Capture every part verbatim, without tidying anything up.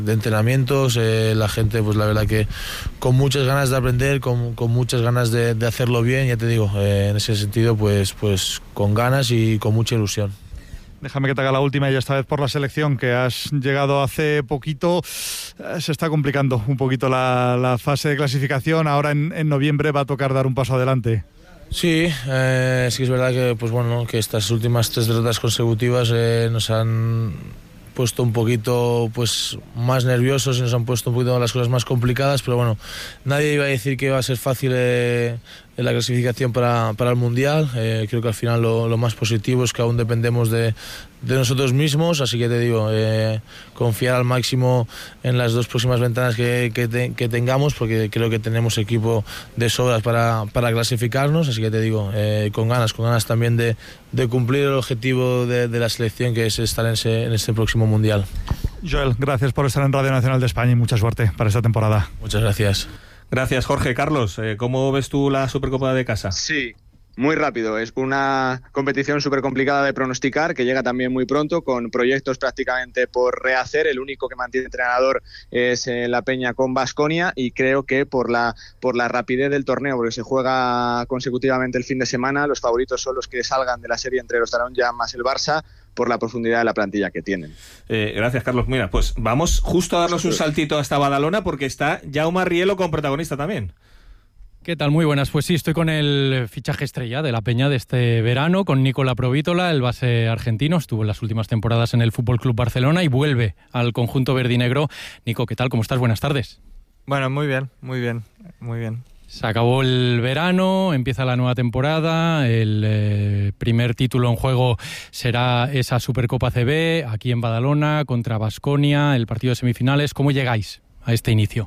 de entrenamientos, eh, la gente pues la verdad que con muchas ganas de aprender, con, con muchas ganas de, de hacerlo bien, ya te digo, eh, en ese sentido pues, pues con ganas y con mucha ilusión. Déjame que te haga la última y esta vez por la selección, que has llegado hace poquito. Eh, se está complicando un poquito la, la fase de clasificación. Ahora en, en noviembre va a tocar dar un paso adelante. Sí, eh, sí que es verdad que pues bueno, que estas últimas tres derrotas consecutivas eh, nos han puesto un poquito pues más nerviosos y nos han puesto un poquito las cosas más complicadas, pero bueno, nadie iba a decir que iba a ser fácil eh, la clasificación para, para el Mundial. Eh, creo que al final lo, lo más positivo es que aún dependemos de, de nosotros mismos, así que te digo, eh, confiar al máximo en las dos próximas ventanas que, que, te, que tengamos, porque creo que tenemos equipo de sobras para, para clasificarnos, así que te digo, eh, con ganas, con ganas también de, de cumplir el objetivo de, de la selección, que es estar en ese, en este próximo Mundial. Joel, gracias por estar en Radio Nacional de España y mucha suerte para esta temporada. Muchas gracias. Gracias, Jorge. Carlos, eh, ¿cómo ves tú la Supercopa de casa? Sí, muy rápido. Es una competición súper complicada de pronosticar, que llega también muy pronto, con proyectos prácticamente por rehacer. El único que mantiene entrenador es eh, la Peña con Baskonia, y creo que por la, por la rapidez del torneo, porque se juega consecutivamente el fin de semana, los favoritos son los que salgan de la serie entre los Taronja más el Barça, por la profundidad de la plantilla que tienen. Eh, gracias, Carlos. Mira, pues vamos justo a darnos un saltito hasta Badalona, porque está Jaume Rielo con protagonista también. ¿Qué tal? Muy buenas. Pues sí, estoy con el fichaje estrella de la Peña de este verano, con Nicola Provítola, el base argentino. Estuvo en las últimas temporadas en el F C Barcelona y vuelve al conjunto verdinegro. Nico, ¿qué tal? ¿Cómo estás? Buenas tardes. Bueno, muy bien, muy bien, muy bien. Se acabó el verano, empieza la nueva temporada, el eh, primer título en juego será esa Supercopa C B, aquí en Badalona, contra Baskonia, el partido de semifinales. ¿Cómo llegáis a este inicio?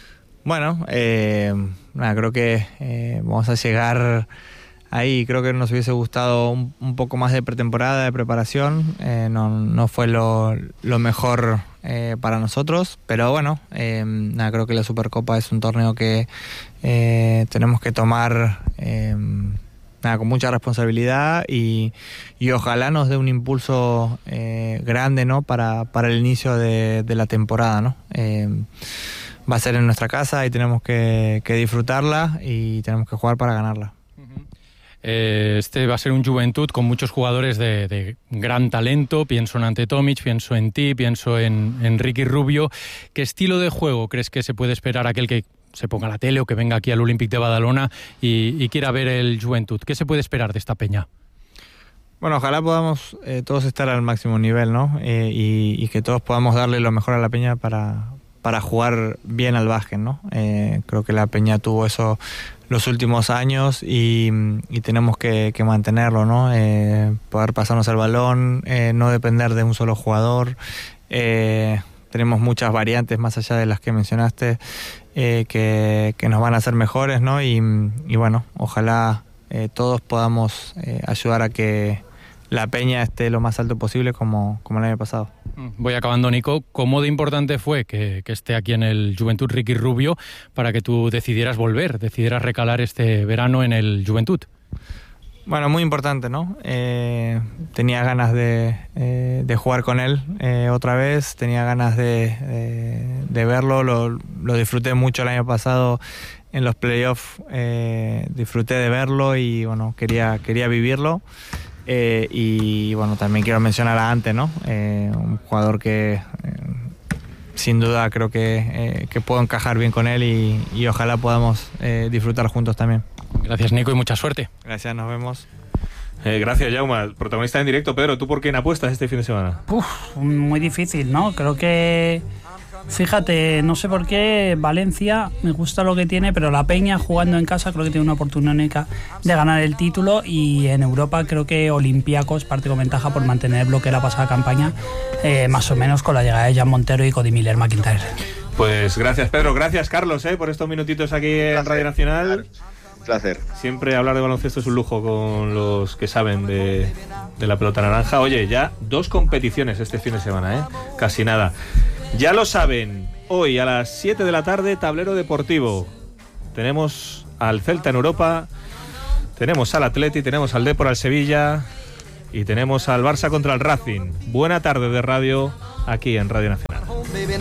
Bueno, eh, nada, creo que eh, vamos a llegar ahí. Creo que nos hubiese gustado un, un poco más de pretemporada, de preparación. Eh, no, no fue lo, lo mejor eh, para nosotros, pero bueno, eh, nada, creo que la Supercopa es un torneo que eh, tenemos que tomar eh, nada, con mucha responsabilidad y, y ojalá nos dé un impulso eh, grande, ¿no? para, para el inicio de, de la temporada, ¿no? Eh, va a ser en nuestra casa y tenemos que, que disfrutarla y tenemos que jugar para ganarla. Eh, este va a ser un Juventud con muchos jugadores de, de gran talento. Pienso en Ante Tomic, pienso en ti, pienso en, en Ricky Rubio. ¿Qué estilo de juego crees que se puede esperar aquel que se ponga a la tele o que venga aquí al Olímpic de Badalona y, y quiera ver el Juventud? ¿Qué se puede esperar de esta peña? Bueno, ojalá podamos eh, todos estar al máximo nivel, ¿no? Eh, y, y que todos podamos darle lo mejor a la peña para, para jugar bien al básquet, ¿no? Eh, creo que la peña tuvo eso los últimos años y, y tenemos que, que mantenerlo, ¿no? Eh, poder pasarnos el balón, eh, no depender de un solo jugador. Eh, tenemos muchas variantes más allá de las que mencionaste eh, que, que nos van a hacer mejores, ¿no? Y, y bueno, ojalá eh, todos podamos eh, ayudar a que la peña esté lo más alto posible como, como el año pasado. Voy acabando, Nico. ¿Cómo de importante fue que, que esté aquí en el Juventud Ricky Rubio para que tú decidieras volver, decidieras recalar este verano en el Juventud? Bueno, muy importante, ¿no? Eh, tenía ganas de, eh, de jugar con él eh, otra vez, tenía ganas de, de, de verlo, lo, lo disfruté mucho el año pasado en los playoffs, eh, disfruté de verlo y bueno, quería, quería vivirlo. Eh, y bueno, también quiero mencionar a Ante, ¿no? Eh, un jugador que eh, sin duda creo que, eh, que puedo encajar bien con él y, y ojalá podamos eh, disfrutar juntos también. Gracias, Nico, y mucha suerte. Gracias, nos vemos. Eh, gracias, Jaume. Protagonista en directo. Pedro, ¿tú por quién apuestas este fin de semana? Uf, muy difícil, ¿no? Creo que... Fíjate, no sé por qué Valencia me gusta lo que tiene, pero la Peña jugando en casa creo que tiene una oportunidad única de ganar el título, y en Europa creo que Olympiacos parte con ventaja por mantener el bloque de la pasada campaña, eh, más o menos con la llegada de Jan Montero y Cody Miller McIntyre. Pues gracias, Pedro. Gracias, Carlos, eh, por estos minutitos aquí en Radio Nacional. Un placer. Siempre hablar de baloncesto es un lujo con los que saben de, de la pelota naranja. Oye, ya dos competiciones este fin de semana, ¿eh? Casi nada. Ya lo saben, hoy a las siete de la tarde, tablero deportivo. Tenemos al Celta en Europa, tenemos al Atleti, tenemos al Depor al Sevilla y tenemos al Barça contra el Racing. Buena tarde de radio aquí en Radio Nacional.